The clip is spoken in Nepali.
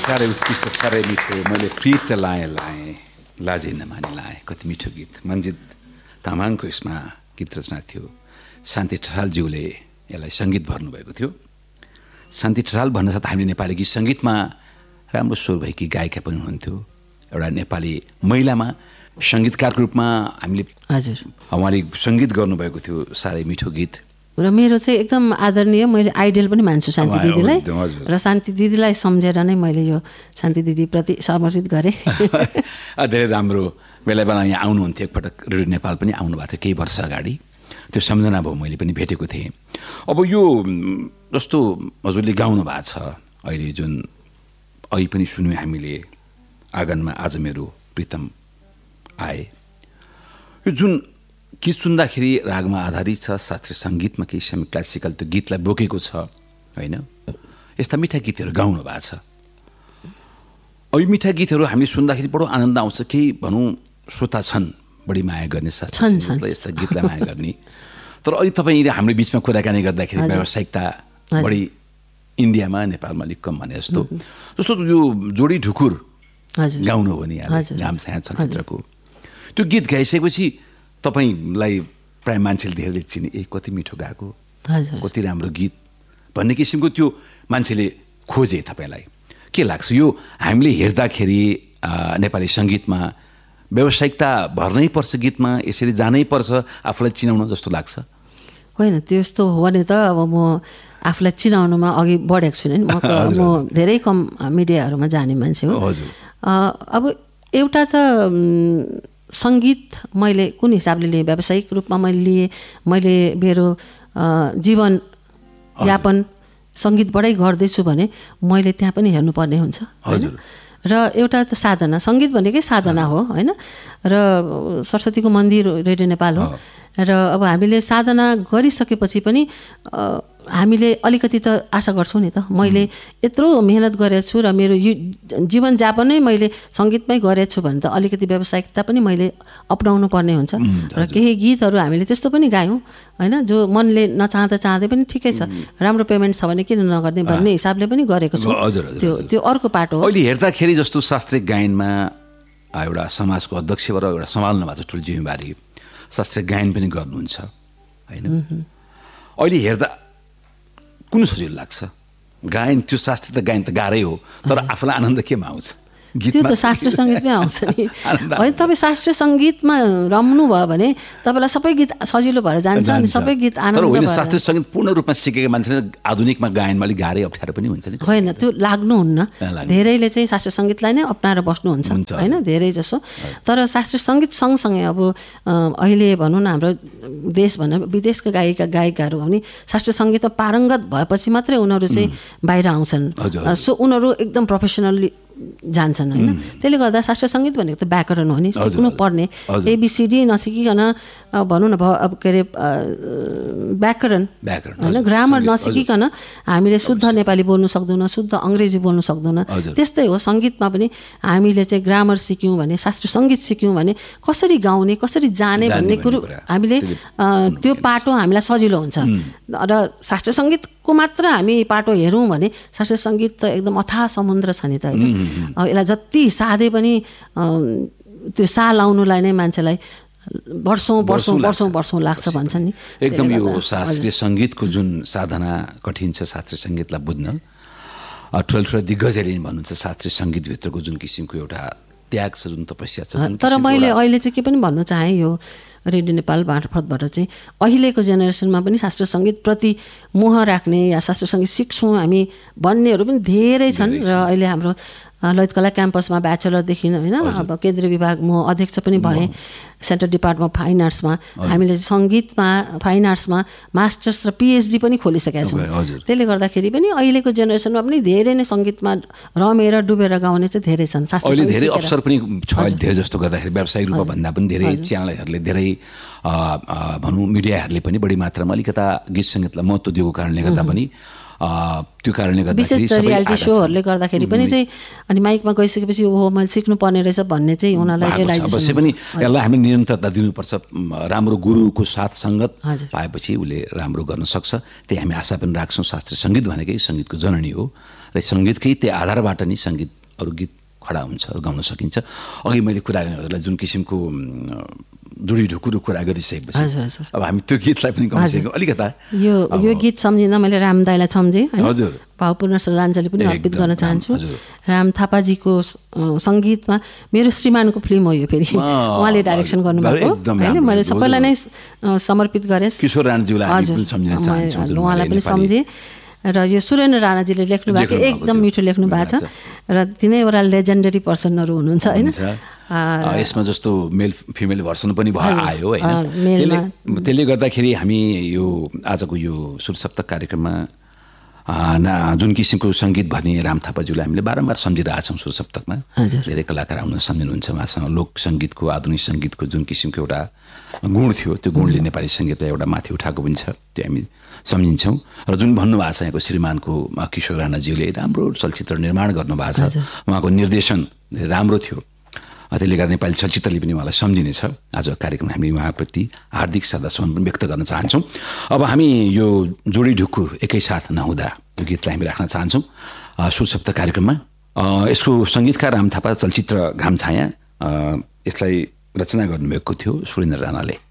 साह्रै उत्कृष्ट साह्रै मिठो मैले प्रीत लाएँ लाजै नमानी लाएँ कति मिठो गीत मन्जित तामाङको यसमा गीत रचना थियो। शान्ति ठटालज्यूले यसलाई सङ्गीत भर्नुभएको थियो। शान्ति ठटाल भन्न साथ हामीले नेपाली गीत सङ्गीतमा राम्रो स्वर भएकी गायिका पनि हुनुहुन्थ्यो। एउटा नेपाली महिलामा सङ्गीतकारको रूपमा हामीले हजुर उहाँले सङ्गीत गर्नुभएको थियो। साह्रै मिठो गीत र मेरो चाहिँ एकदम आदरणीय, मैले आइडल पनि मान्छु शान्ति दिदीलाई र शान्ति दिदीलाई सम्झेर नै मैले यो शान्ति दिदीप्रति समर्पित गरेँ। धेरै राम्रो बेला बेला यहाँ आउनुहुन्थ्यो। एकपटक रेडियो नेपाल पनि आउनुभएको थियो केही वर्ष अगाडि, त्यो सम्झना भयो, मैले पनि भेटेको थिएँ। अब यो जस्तो हजुरले गाउनु भएको छ अहिले जुन अहिले पनि सुन्यौँ हामीले आँगनमा आज मेरो प्रीतम आए, यो जुन गीत सुन्दाखेरि रागमा आधारित छ, शास्त्रीय सङ्गीतमा केही सेमी क्लासिकल त्यो गीतलाई बोकेको छ होइन, यस्ता मिठा गीतहरू गाउनु भएको छ। अब यो मिठा गीतहरू हामीले सुन्दाखेरि बडो आनन्द आउँछ। केही भनौँ श्रोता छन् बढी माया गर्ने शास्त्रीय यस्ता गीतलाई माया गर्ने, तर अहिले तपाईँले हाम्रो बिचमा कुराकानी गर्दाखेरि व्यावसायिकता बढी इन्डियामा नेपालमा अलिक कम भने जस्तो जस्तो यो जोडी ढुकुर गाउनु हो नि घामछाया चलचित्रको त्यो गीत गाइसकेपछि तपाईँलाई प्राय मान्छेले धेरै चिने, ए कति मिठो गाएको, कति राम्रो गीत भन्ने किसिमको त्यो मान्छेले खोजे तपाईँलाई। के लाग्छ यो हामीले हेर्दाखेरि नेपाली सङ्गीतमा व्यावसायिकता भर्नै पर्छ गीतमा, यसरी जानै पर्छ आफूलाई चिनाउन जस्तो लाग्छ? होइन, त्यस्तो हो भने त अब म आफूलाई चिनाउनुमा अघि बढेको छुइनँ नि। म धेरै कम मिडियाहरूमा जाने मान्छे हो। अब एउटा त सङ्गीत मैले कुन हिसाबले लिएँ, व्यावसायिक रूपमा मैले लिएँ, मैले मेरो जीवन यापन सङ्गीतबाटै गर्दैछु भने मैले त्यहाँ पनि हेर्नुपर्ने हुन्छ होइन। र एउटा त साधना, सङ्गीत भनेकै साधना हो होइन। र सरस्वतीको मन्दिर रेडियो नेपाल हो र अब हामीले साधना गरिसकेपछि पनि हामीले अलिकति त आशा गर्छौँ नि त। मैले यत्रो मेहनत गरेको छु र मेरो जीवनयापनै मैले सङ्गीतमै गरेको छु भने त अलिकति व्यावसायिकता पनि मैले अपनाउनु पर्ने हुन्छ। र केही गीतहरू हामीले त्यस्तो पनि गायौँ होइन, जो मनले नचाहँदै पनि ठिकै छ, राम्रो पेमेन्ट छ भने किन नगर्ने भन्ने हिसाबले पनि गरेको छु। त्यो अर्को पाटो हो। अहिले हेर्दाखेरि जस्तो शास्त्रीय गायनमा एउटा समाजको अध्यक्षबाट एउटा सम्हाल्नु भएको छ ठुलो जिम्मेवारी, शास्त्रीय गायन पनि गर्नुहुन्छ होइन। अहिले हेर्दा कुन सजिलो लाग्छ? गायन, त्यो शास्त्रीय गायन त गाह्रै हो, तर आफूलाई आनन्द केमा आउँछ? त्यो त शास्त्रीय सङ्गीतमै आउँछ नि होइन। तपाईँ शास्त्रीय सङ्गीतमा रम्नु भयो भने तपाईँलाई सबै गीत सजिलो भएर जान्छ अनि सबै गीत आनन्द भएर। शास्त्रीय सङ्गीत पूर्ण रूपमा सिकेको मान्छेले आधुनिकमा गायनमा अलिक गाह्रै अप्ठ्यारो पनि हुन्छ नि। होइन, त्यो लाग्नुहुन्न। धेरैले चाहिँ शास्त्रीय सङ्गीतलाई नै अप्नाएर बस्नुहुन्छ होइन, धेरै जसो। तर शास्त्रीय सङ्गीत सँगसँगै अब अहिले भनौँ न हाम्रो देश भनौँ विदेशका गायिकाहरू पनि शास्त्रीय सङ्गीतमा पारङ्गत भएपछि मात्रै उनीहरू चाहिँ बाहिर आउँछन्। सो उनीहरू एकदम प्रोफेसनल्ली जान्छन् होइन। त्यसले गर्दा शास्त्रीय सङ्गीत भनेको त व्याकरण हो नि, सिक्नु पर्ने। एबिसिडी नसिकिकन भनौँ न अब के अरे व्याकरण होइन, ग्रामर नसिकिकन हामीले शुद्ध नेपाली बोल्नु सक्दैनौँ, शुद्ध अङ्ग्रेजी बोल्नु सक्दैनौँ। त्यस्तै हो सङ्गीतमा पनि हामीले चाहिँ ग्रामर सिक्यौँ भने, शास्त्रीय सङ्गीत सिक्यौँ भने कसरी गाउने कसरी जाने भन्ने कुरो हामीले त्यो पाटो हामीलाई सजिलो हुन्छ। र शास्त्रीय सङ्गीतको मात्र हामी पाटो हेरौँ भने शास्त्रीय सङ्गीत त एकदम अथाह समुद्र छ नि त होइन। यसलाई जति साधे पनि त्यो साह लाउनुलाई नै मान्छेलाई वर्षौँ लाग्छ भन्छन् नि। एकदम यो शास्त्रीय सङ्गीतको जुन साधना कठिन छ, शास्त्रीय सङ्गीतलाई बुझ्न ठुल्ठुला दिग्गजहरूले भन्नुहुन्छ शास्त्रीय सङ्गीतभित्रको जुन किसिमको एउटा त्याग छ, जुन तपस्या छ। तर मैले अहिले चाहिँ के पनि भन्न चाहेँ, यो रेडियो नेपाल मार्फतबाट चाहिँ अहिलेको जेनेरेसनमा पनि शास्त्रीय सङ्गीतप्रति मोह राख्ने या शास्त्रीय सङ्गीत सिक्छौँ हामी भन्नेहरू पनि धेरै छन्। र अहिले हाम्रो ललित कला क्याम्पसमा ब्याचलरदेखि होइन अब केन्द्रीय विभाग म अध्यक्ष पनि भएँ, सेन्ट्रल डिपार्टमेन्ट अफ फाइन आर्ट्समा हामीले सङ्गीतमा फाइन आर्ट्समा मास्टर्स र पिएचडी पनि खोलिसकेका छौँ। त्यसले गर्दाखेरि पनि अहिलेको जेनेरेसनमा पनि धेरै नै सङ्गीतमा रमेर डुबेर गाउने चाहिँ धेरै छन्। अहिले धेरै अवसर पनि छ, धेरै जस्तो गर्दाखेरि व्यावसायिक रूपमा भन्दा पनि धेरै च्यानलहरूले धेरै भनौँ मिडियाहरूले पनि बढी मात्रामा अलिकता गीत सङ्गीतलाई महत्त्व दिएको कारणले गर्दा पनि त्यो कारणले गर्दा विशेष त रियालिटी सोहरूले गर्दाखेरि पनि चाहिँ अनि माइकमा गइसकेपछि ओहो मैले सिक्नु पर्ने रहेछ भन्ने चाहिँ उनीहरूलाई अवश्य पनि यसलाई हामी निरन्तरता दिनुपर्छ। राम्रो गुरुको साथ सङ्गत पाएपछि उसले राम्रो गर्न सक्छ, त्यही हामी आशा पनि राख्छौँ। शास्त्रीय सङ्गीत भनेकै सङ्गीतको जननी हो र सङ्गीतकै त्यही आधारबाट नै सङ्गीत अरू गीत खडा हुन्छ गाउन सकिन्छ। अघि मैले कुरा गरेँ हजुरलाई जुन किसिमको दुरी ढुकुरु कुरा गरिसकेपछि अब हामी त्यो गीतलाई पनि गाउन सकेको अलिकता यो गीत सम्झिँदा मैले राम दाईलाई सम्झेँ हजुर भावपूर्ण श्रद्धाञ्जली पनि अर्पित गर्न चाहन्छु। राम थापाजीको सङ्गीतमा मेरो श्रीमानको फिल्म हो यो, फेरि उहाँले डाइरेक्सन गर्नुभएको होइन, मैले सबैलाई नै समर्पित गरेँ। किशोर राणाज्यूलाई उहाँलाई पनि सम्झेँ। र यो सुरेन्द्र राणाजीले लेख्नु भएको एकदम मिठो लेख्नु भएको छ र तिनैवटा लेजेन्डरी पर्सनहरू हुनुहुन्छ होइन। यसमा जस्तो मेल फिमेल भर्सन पनि आयो होइन। त्यसले गर्दाखेरि हामी यो आजको यो सुर सप्तक कार्यक्रममा जुन किसिमको सङ्गीत भन्ने राम थापाज्यूलाई हामीले बारम्बार सम्झिरहेछौँ। सुर सप्तकमा धेरै कलाकार आउन सम्झिनुहुन्छ उहाँसँग। लोक सङ्गीतको आधुनिक सङ्गीतको जुन किसिमको एउटा गुण थियो त्यो गुणले नेपाली सङ्गीतलाई एउटा माथि उठाएको पनि छ, त्यो हामी सम्झिन्छौँ। र जुन भन्नुभएको छ यहाँको श्रीमानको किशोर राणाज्यूले राम्रो चलचित्र निर्माण गर्नुभएको छ, उहाँको निर्देशन धेरै राम्रो थियो, त्यसले गर्दा नेपाली चलचित्रले पनि उहाँलाई सम्झिनेछ। आज कार्यक्रम हामी उहाँप्रति हार्दिक श्रद्धासुमन पनि व्यक्त गर्न चाहन्छौँ। अब हामी यो जोडी ढुकुर एकैसाथ नहुँदा यो गीतलाई हामी राख्न चाहन्छौँ सुर सप्तक कार्यक्रममा। यसको सङ्गीतकार राम थापा, चलचित्र घाम छाया, यसलाई रचना गर्नुभएको थियो सुरेन्द्र राणाले।